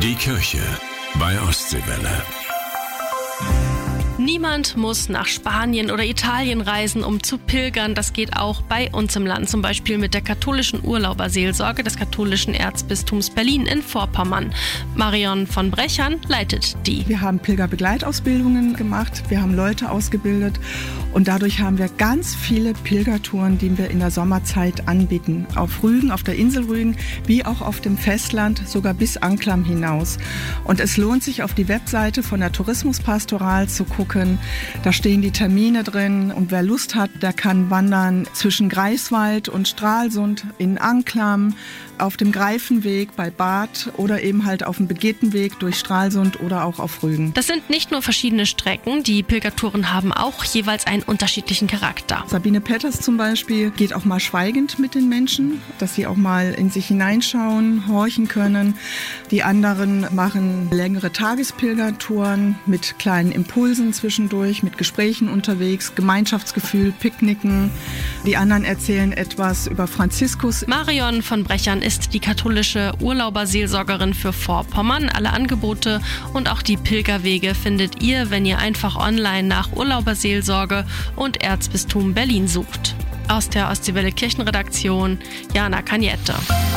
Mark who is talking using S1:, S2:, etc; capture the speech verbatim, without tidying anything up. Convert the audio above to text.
S1: Die Kirche bei Ostseewelle.
S2: Niemand muss nach Spanien oder Italien reisen, um zu pilgern. Das geht auch bei uns im Land, zum Beispiel mit der katholischen Urlauberseelsorge des katholischen Erzbistums Berlin in Vorpommern. Marion von Brechern leitet die.
S3: Wir haben Pilgerbegleitausbildungen gemacht, wir haben Leute ausgebildet und dadurch haben wir ganz viele Pilgertouren, die wir in der Sommerzeit anbieten. Auf Rügen, auf der Insel Rügen, wie auch auf dem Festland, sogar bis Anklam hinaus. Und es lohnt sich, auf die Webseite von der Tourismuspastoral zu gucken. Da stehen die Termine drin und wer Lust hat, der kann wandern zwischen Greifswald und Stralsund in Anklam, auf dem Greifenweg bei Bad oder eben halt auf dem Begetenweg durch Stralsund oder auch auf Rügen.
S2: Das sind nicht nur verschiedene Strecken, die Pilgertouren haben auch jeweils einen unterschiedlichen Charakter.
S3: Sabine Petters zum Beispiel geht auch mal schweigend mit den Menschen, dass sie auch mal in sich hineinschauen, horchen können. Die anderen machen längere Tagespilgertouren mit kleinen Impulsen zwischendurch, mit Gesprächen unterwegs, Gemeinschaftsgefühl, Picknicken. Die anderen erzählen etwas über Franziskus.
S2: Marion von Brechern ist die katholische Urlauberseelsorgerin für Vorpommern. Alle Angebote und auch die Pilgerwege findet ihr, wenn ihr einfach online nach Urlauberseelsorge und Erzbistum Berlin sucht. Aus der Ostseewelle Kirchenredaktion, Jana Kaniette.